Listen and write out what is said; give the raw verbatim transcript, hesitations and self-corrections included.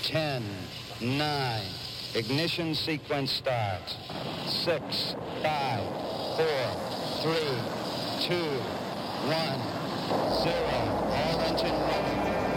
ten, nine, ignition sequence starts. Six, five, four, three, two, one, zero. All engine running.